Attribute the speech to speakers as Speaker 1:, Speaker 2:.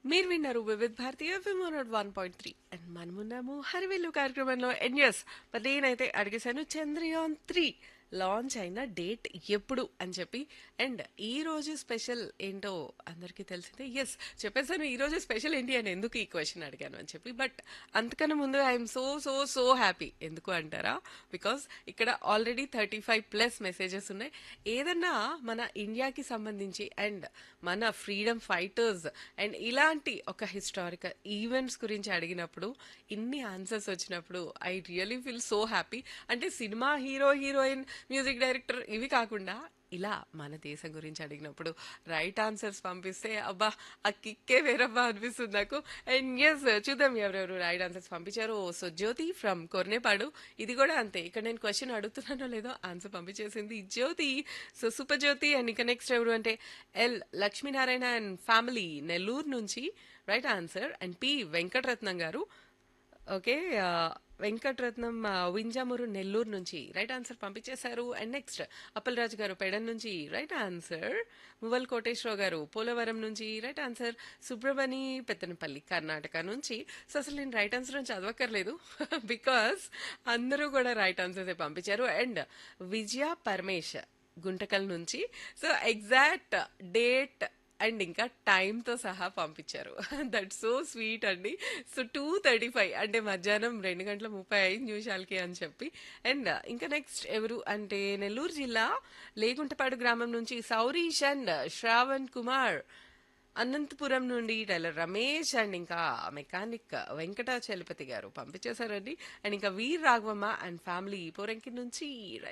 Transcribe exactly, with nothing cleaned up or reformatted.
Speaker 1: మీరు విన్నారు వివిధ్ భారతీయ FM one point three and మనమున్నాము హరివిల్లు కార్యక్రమంలో అండ్ ఎస్ మరి నేనైతే అడిగేశాను చంద్రయాన్ త్రీ లాంచ్ అయిన డేట్ ఎప్పుడు అని చెప్పి అండ్ ఈ రోజు స్పెషల్ ఏంటో అందరికీ తెలిసిందే ఎస్ చెప్పేసాను ఈ రోజు స్పెషల్ ఏంటి అని ఎందుకు ఈ క్వశ్చన్ అడిగాను అని చెప్పి బట్ అంతకన్నా ముందు I'm so so so happy ఎందుకు అంటారా బికాస్ ఇక్కడ already thirty five plus messages ఉన్నాయి ఏదన్నా మన ఇండియాకి సంబంధించి అండ్ మన ఫ్రీడమ్ ఫైటర్స్ అండ్ ఇలాంటి ఒక హిస్టారికల్ ఈవెంట్స్ గురించి అడిగినప్పుడు ఇన్ని ఆన్సర్స్ వచ్చినప్పుడు I really feel so happy అంటే cinema hero heroine music director ఇవి కాకుండా ఇలా మన దేశం గురించి అడిగినప్పుడు రైట్ ఆన్సర్స్ పంపిస్తే అబ్బా ఆ కిక్కే వేరబ్బా అనిపిస్తుంది నాకు అండ్ ఎస్ చూద్దాం ఎవరెవరు రైట్ ఆన్సర్స్ పంపించారు సో జ్యోతి ఫ్రమ్ కొర్నేపాడు ఇది కూడా అంతే ఇక్కడ నేను క్వశ్చన్ అడుగుతున్నానో లేదో answer పంపించేసింది Jyothi so super Jyothi and ఇక నెక్స్ట్ ఎవరు అంటే L Lakshminarayana and family Nellore నుంచి right answer and P Venkataratnam గారు ఓకే వెంకటరత్నం ఆ, వింజమూరు నెల్లూరు నుంచి రైట్ ఆన్సర్ పంపించేశారు అండ్ నెక్స్ట్ అప్పలరాజు గారు పెడన్ నుంచి రైట్ ఆన్సర్ మువల్ కోటేశ్వరరావు గారు పోలవరం నుంచి రైట్ ఆన్సర్ సుబ్రమణి పెత్తనపల్లి కర్ణాటక నుంచి సో అసలు నేను రైట్ ఆన్సర్ అని చదవక్కర్లేదు బికాస్ అందరూ కూడా రైట్ ఆన్సర్స్ పంపించారు అండ్ విజయ పరమేశ్ గుంటకల్ నుంచి సో ఎగ్జాక్ట్ డేట్ అండ్ ఇంకా టైంతో సహా పంపించారు దట్ సో స్వీట్ అండి సో టూ థర్టీ ఫైవ్ అంటే మధ్యాహ్నం రెండు గంటల ముప్పై ఐదు నిమిషాలకి అని చెప్పి అండ్ ఇంకా నెక్స్ట్ ఎవరు అంటే నెల్లూరు జిల్లా లేగుంటపాడు గ్రామం నుంచి సౌరీష్ అండ్ శ్రావణ్ కుమార్ అనంతపురం నుండి టైలర్ రమేష్ అండ్ ఇంకా మెకానిక్ వెంకటాచలపతి గారు పంపించేశారండి అండ్ ఇంకా వీర్ రాఘవమ్మ అండ్ ఫ్యామిలీ పోరంకి నుంచి